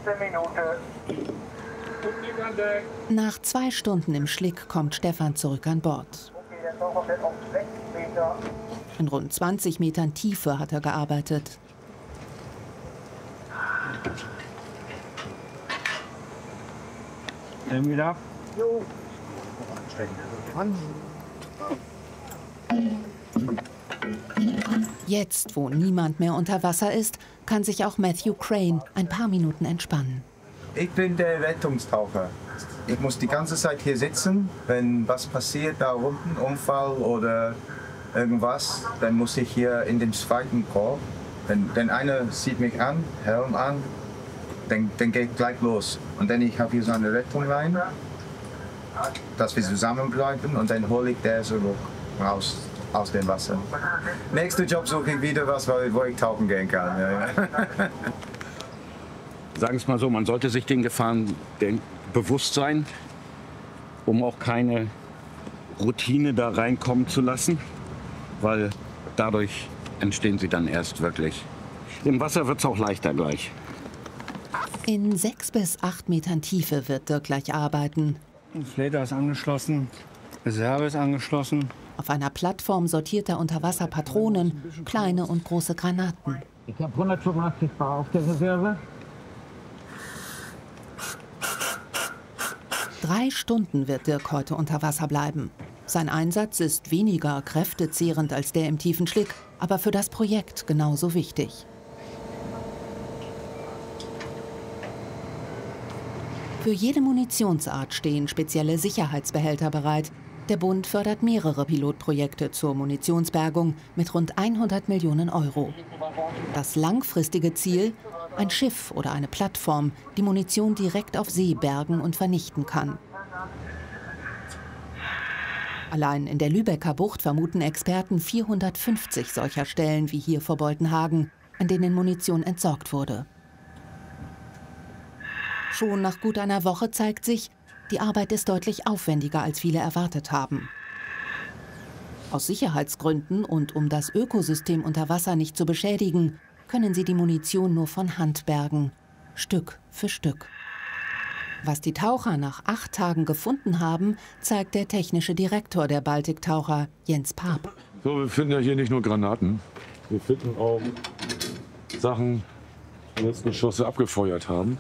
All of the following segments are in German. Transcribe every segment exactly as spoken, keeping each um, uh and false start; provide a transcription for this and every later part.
Nach zwei Stunden im Schlick kommt Stefan zurück an Bord. In rund zwanzig Metern Tiefe hat er gearbeitet. Wieder. Jetzt, wo niemand mehr unter Wasser ist, kann sich auch Matthew Crane ein paar Minuten entspannen. Ich bin der Rettungstaucher. Ich muss die ganze Zeit hier sitzen. Wenn was passiert, da unten, Unfall oder irgendwas, dann muss ich hier in den zweiten Korb. Wenn, wenn einer sieht mich an, Helm an, dann, dann geht gleich los. Und dann ich habe hier so eine Rettung rein, dass wir zusammenbleiben und dann hole ich der so raus aus dem Wasser. Nächster Job suche ich wieder was, wo ich tauchen gehen kann. Ja, ja. Sagen wir es mal so, man sollte sich den Gefahren bewusst sein, um auch keine Routine da reinkommen zu lassen, weil dadurch entstehen sie dann erst wirklich. Im Wasser wird es auch leichter gleich. In sechs bis acht Metern Tiefe wird Dirk gleich arbeiten. Flater ist angeschlossen, Reserve ist angeschlossen. Auf einer Plattform sortiert er unter Wasser Patronen, kleine und große Granaten. Ich habe hundertfünfundachtzig Bar auf der Reserve. Drei Stunden wird Dirk heute unter Wasser bleiben. Sein Einsatz ist weniger kräftezehrend als der im tiefen Schlick, aber für das Projekt genauso wichtig. Für jede Munitionsart stehen spezielle Sicherheitsbehälter bereit. Der Bund fördert mehrere Pilotprojekte zur Munitionsbergung mit rund hundert Millionen Euro. Das langfristige Ziel: ein Schiff oder eine Plattform, die Munition direkt auf See bergen und vernichten kann. Allein in der Lübecker Bucht vermuten Experten vierhundertfünfzig solcher Stellen wie hier vor Boltenhagen, an denen Munition entsorgt wurde. Schon nach gut einer Woche zeigt sich, die Arbeit ist deutlich aufwendiger, als viele erwartet haben. Aus Sicherheitsgründen und um das Ökosystem unter Wasser nicht zu beschädigen, können sie die Munition nur von Hand bergen, Stück für Stück. Was die Taucher nach acht Tagen gefunden haben, zeigt der technische Direktor der Baltiktaucher, Jens Paap. So, wir finden ja hier nicht nur Granaten, wir finden auch Sachen, die jetzt Geschosse abgefeuert haben.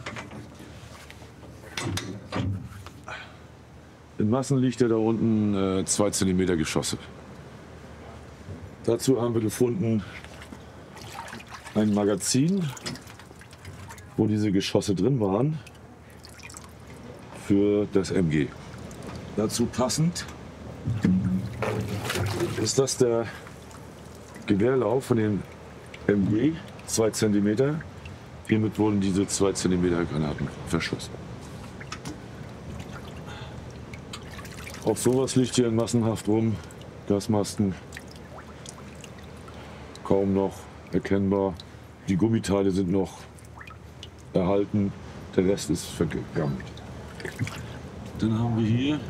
In Massen liegt ja da unten äh, zwei Zentimeter Geschosse. Dazu haben wir gefunden ein Magazin, wo diese Geschosse drin waren, für das M G. Dazu passend ist das der Gewehrlauf von dem M G, zwei Zentimeter. Hiermit wurden diese zwei Zentimeter Granaten verschossen. Auch sowas liegt hier massenhaft rum. Gasmasken, kaum noch erkennbar. Die Gummiteile sind noch erhalten, der Rest ist vergammelt. Dann haben wir hier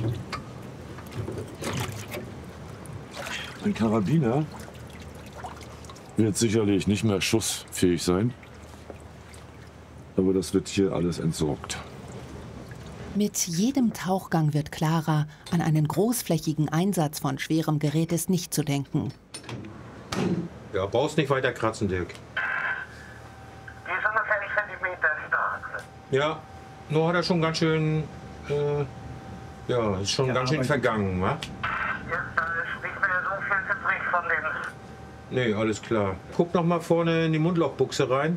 ein Karabiner. Wird sicherlich nicht mehr schussfähig sein, aber das wird hier alles entsorgt. Mit jedem Tauchgang wird klarer, an einen großflächigen Einsatz von schwerem Gerät ist nicht zu denken. Ja, brauchst nicht weiter kratzen, Dirk. Die ist ungefähr nicht Zentimeter stark. Ja, nur hat er schon ganz schön, äh, ja, ist schon ja, ganz schön vergangen, wa? Jetzt ist nicht mehr so viel übrig von den... Nee, alles klar. Guck noch mal vorne in die Mundlochbuchse rein.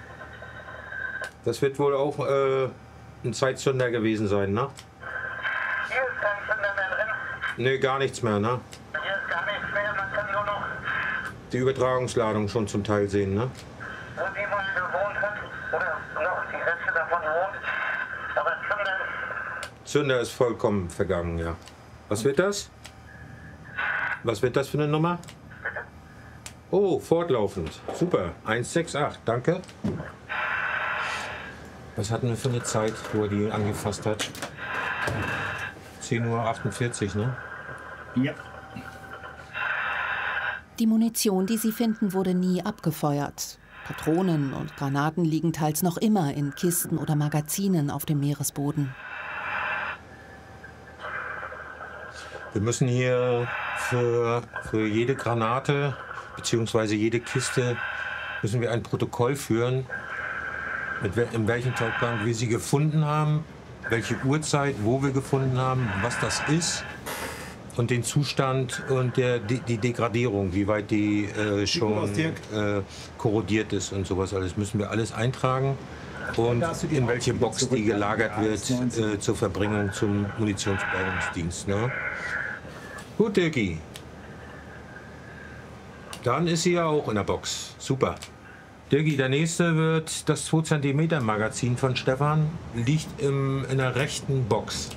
Das wird wohl auch, äh, ein Zeitzünder gewesen sein, ne? Hier ist kein Zünder mehr drin. Nee, gar nichts mehr, ne? Hier ist gar nichts mehr, man kann nur noch... Die Übertragungsladung schon zum Teil sehen, ne? Wo die mal gewohnt hat, oder noch die Reste davon wohnt. Aber Zünder ist... Zünder ist vollkommen vergangen, ja. Was wird das? Was wird das für eine Nummer? Bitte? Oh, fortlaufend. Super. eins sechs acht, danke. Was hatten wir für eine Zeit, wo er die angefasst hat? zehn Uhr achtundvierzig, ne? Ja. Die Munition, die sie finden, wurde nie abgefeuert. Patronen und Granaten liegen teils noch immer in Kisten oder Magazinen auf dem Meeresboden. Wir müssen hier für, für jede Granate bzw. jede Kiste müssen wir ein Protokoll führen, mit wel in welchem Zeitpunkt wir sie gefunden haben, welche Uhrzeit, wo wir gefunden haben, was das ist und den Zustand und der, die, die Degradierung, wie weit die äh, schon äh, korrodiert ist und sowas alles, müssen wir alles eintragen. Und in welche Box die gelagert wird äh, zur Verbringung zum Munitionsbergungsdienst. Ne? Gut, Dirki. Dann ist sie ja auch in der Box. Super. Dirki, der nächste wird das zwei Zentimeter Magazin von Stefan. Liegt im, in der rechten Box.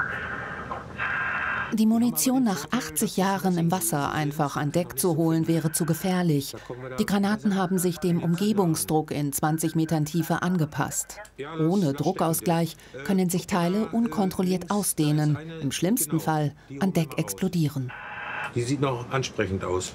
Die Munition nach achtzig Jahren im Wasser einfach an Deck zu holen, wäre zu gefährlich. Die Granaten haben sich dem Umgebungsdruck in zwanzig Metern Tiefe angepasst. Ohne Druckausgleich können sich Teile unkontrolliert ausdehnen, im schlimmsten Fall an Deck explodieren. Die sieht noch ansprechend aus.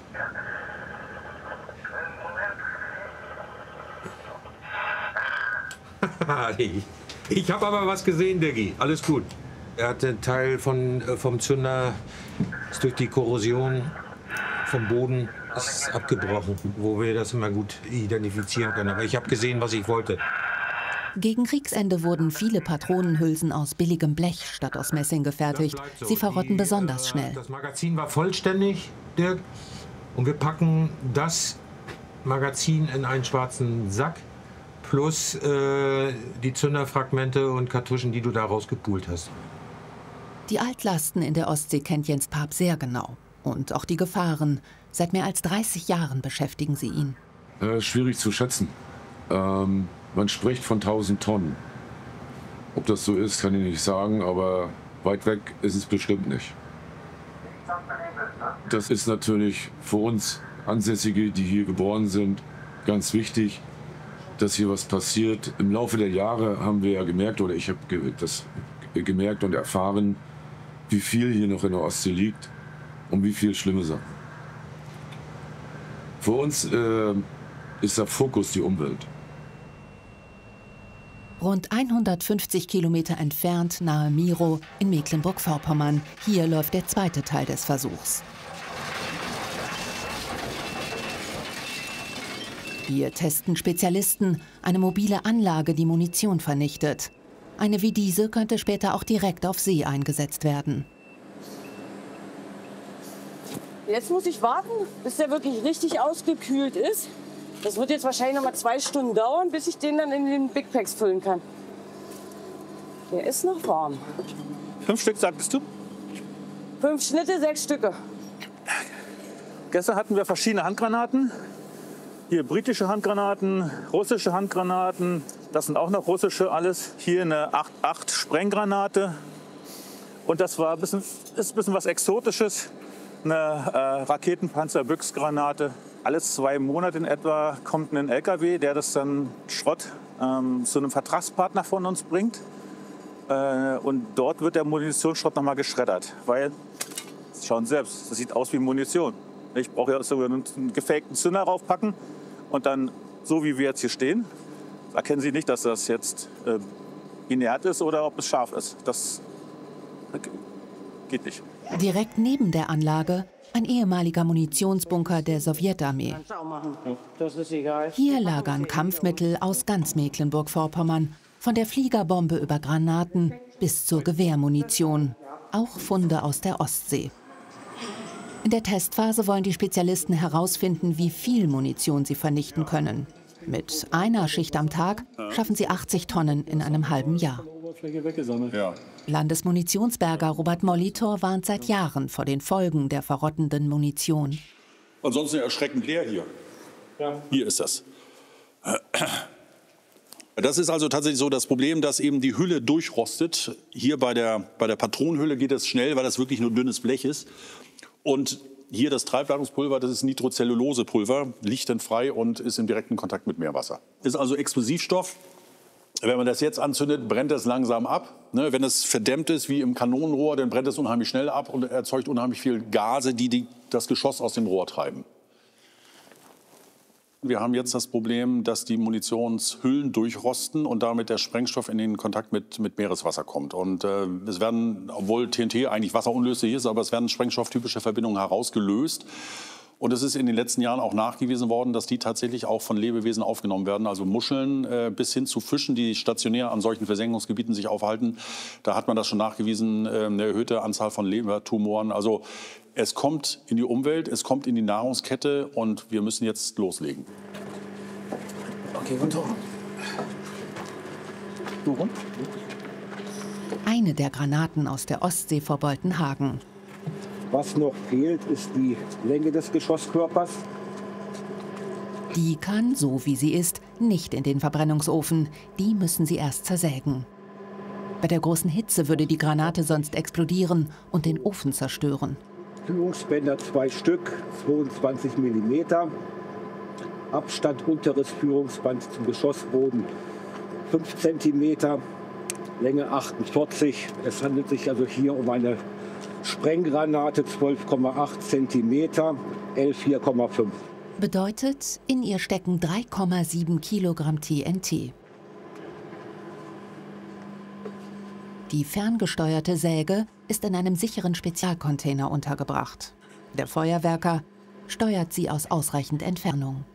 Ich habe aber was gesehen, Dirki. Alles gut. Er hat den Teil von, äh, vom Zünder, ist durch die Korrosion vom Boden ist abgebrochen, wo wir das immer gut identifizieren können. Aber ich habe gesehen, was ich wollte. Gegen Kriegsende wurden viele Patronenhülsen aus billigem Blech statt aus Messing gefertigt. So. Sie verrotten die, besonders äh, schnell. Das Magazin war vollständig, Dirk. Und wir packen das Magazin in einen schwarzen Sack. Plus äh, die Zünderfragmente und Kartuschen, die du da rausgepult hast. Die Altlasten in der Ostsee kennt Jens Paap sehr genau. Und auch die Gefahren. Seit mehr als dreißig Jahren beschäftigen sie ihn. Äh, schwierig zu schätzen. Ähm, man spricht von tausend Tonnen. Ob das so ist, kann ich nicht sagen, aber weit weg ist es bestimmt nicht. Das ist natürlich für uns Ansässige, die hier geboren sind, ganz wichtig, dass hier was passiert. Im Laufe der Jahre haben wir ja gemerkt, oder ich habe das gemerkt und erfahren, wie viel hier noch in der Ostsee liegt und wie viel schlimme Sachen. Für uns äh, ist der Fokus die Umwelt. Rund hundertfünfzig Kilometer entfernt, nahe Miro in Mecklenburg-Vorpommern. Hier läuft der zweite Teil des Versuchs. Hier testen Spezialisten eine mobile Anlage, die Munition vernichtet. Eine wie diese könnte später auch direkt auf See eingesetzt werden. Jetzt muss ich warten, bis der wirklich richtig ausgekühlt ist. Das wird jetzt wahrscheinlich noch mal zwei Stunden dauern, bis ich den dann in den Big Packs füllen kann. Der ist noch warm. Fünf Stück, sagtest du? Fünf Schnitte, sechs Stücke. Gestern hatten wir verschiedene Handgranaten. Hier britische Handgranaten, russische Handgranaten. Das sind auch noch russische alles. Hier eine acht acht Sprenggranate. Und das war ein bisschen, ist ein bisschen was Exotisches. Eine äh, Raketenpanzer-Büchsgranate. Alle zwei Monate in etwa kommt ein L K W, der das dann Schrott ähm, zu einem Vertragspartner von uns bringt. Äh, und dort wird der Munitionsschrott noch mal geschreddert. Weil, schauen Sie selbst, das sieht aus wie Munition. Ich brauche ja so einen gefakten Zünder raufpacken und dann, so wie wir jetzt hier stehen, erkennen Sie nicht, dass das jetzt äh, inert ist oder ob es scharf ist. Das geht nicht. Direkt neben der Anlage ein ehemaliger Munitionsbunker der Sowjetarmee. Das ist egal. Hier lagern Kampfmittel aus ganz Mecklenburg-Vorpommern, von der Fliegerbombe über Granaten bis zur Gewehrmunition. Auch Funde aus der Ostsee. In der Testphase wollen die Spezialisten herausfinden, wie viel Munition sie vernichten können. Mit einer Schicht am Tag schaffen sie achtzig Tonnen in einem halben Jahr. Ja. Landesmunitionsberger Robert Molitor warnt seit Jahren vor den Folgen der verrottenden Munition. Ansonsten erschreckend leer hier. Ja. Hier ist das. Das ist also tatsächlich so das Problem, dass eben die Hülle durchrostet. Hier bei der, bei der Patronenhülle geht das schnell, weil das wirklich nur dünnes Blech ist. Und hier das Treibladungspulver, das ist Nitrocellulosepulver, lichtenfrei und ist im direkten Kontakt mit Meerwasser. Ist also Explosivstoff. Wenn man das jetzt anzündet, brennt das langsam ab. Ne, wenn es verdämmt ist wie im Kanonenrohr, dann brennt es unheimlich schnell ab und erzeugt unheimlich viel Gase, die, die das Geschoss aus dem Rohr treiben. Wir haben jetzt das Problem, dass die Munitionshüllen durchrosten und damit der Sprengstoff in den Kontakt mit, mit Meereswasser kommt. Und äh, es werden, obwohl T N T eigentlich wasserunlöslich ist, aber es werden sprengstofftypische Verbindungen herausgelöst. Und es ist in den letzten Jahren auch nachgewiesen worden, dass die tatsächlich auch von Lebewesen aufgenommen werden. Also Muscheln äh, bis hin zu Fischen, die stationär an solchen Versenkungsgebieten sich aufhalten. Da hat man das schon nachgewiesen, äh, eine erhöhte Anzahl von Lebertumoren. Also es kommt in die Umwelt, es kommt in die Nahrungskette und wir müssen jetzt loslegen. Okay, und hoch. Warum? Eine der Granaten aus der Ostsee vor Boltenhagen. Was noch fehlt, ist die Länge des Geschosskörpers. Die kann, so wie sie ist, nicht in den Verbrennungsofen. Die müssen sie erst zersägen. Bei der großen Hitze würde die Granate sonst explodieren und den Ofen zerstören. Führungsbänder zwei Stück, zweiundzwanzig Millimeter. Abstand unteres Führungsband zum Geschossboden fünf Zentimeter. Länge achtundvierzig. Es handelt sich also hier um eine Sprenggranate, zwölf Komma acht Zentimeter, L vier Komma fünf. Bedeutet, in ihr stecken drei Komma sieben Kilogramm T N T. Die ferngesteuerte Säge ist in einem sicheren Spezialcontainer untergebracht. Der Feuerwerker steuert sie aus ausreichend Entfernung.